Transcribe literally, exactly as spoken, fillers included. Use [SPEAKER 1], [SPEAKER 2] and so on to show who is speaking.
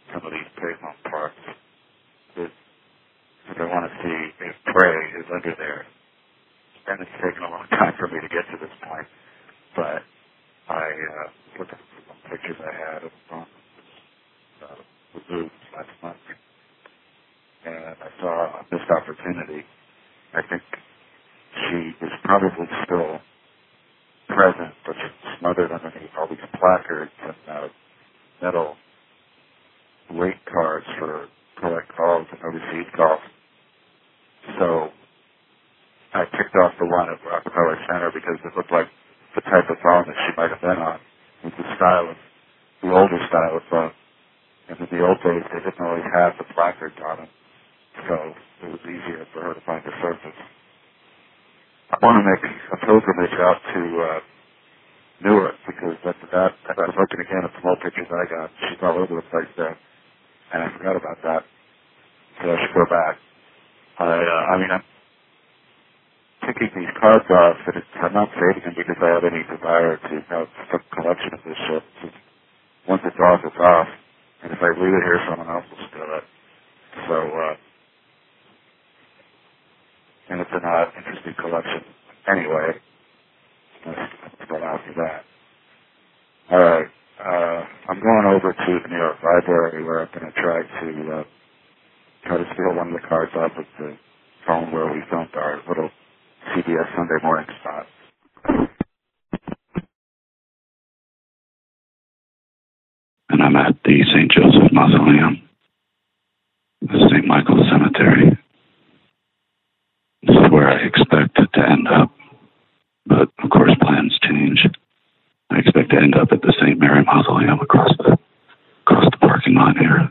[SPEAKER 1] some of these pavement parks. If I want to see if prey is under there. And it's taken a long time for me to get to this point. But I uh, looked at some pictures I had of um, uh, the zoo last month, and I saw a missed opportunity. I think she is probably still present, but she's smothered underneath all these placards and uh, metal rate cards for collect calls and overseas calls. So I picked off the one at Rockefeller Center because it looked like the type of phone that she might have been on. It was the style of, the older style of phone. And in the old days, they didn't always have the placards on them. So it was easier for her to find the surface. I want to make a pilgrimage out to uh, Newark because after that, as I was looking again at some old pictures I got, she's all over the place there. And I forgot about that. So I should go back. I, uh, I mean, I'm picking these cards off, and it's, I'm not saving them because I have any desire to have some collection of this shit. Just, once it's off, it's off. And if I leave it here, someone else will steal it. So, uh, and it's an odd, interesting collection. Anyway, let's go after that. All right. Uh, I'm going over to the New York Library where I'm going to try to uh, try to steal one of the cards off of the phone where we filmed our little C B S Sunday morning spot.
[SPEAKER 2] And I'm at the Saint Joseph Mausoleum, the Saint Michael Cemetery. This is where I expect to end up, but of course plans change. I expect to end up at the Saint Mary Mausoleum across the across the parking lot here.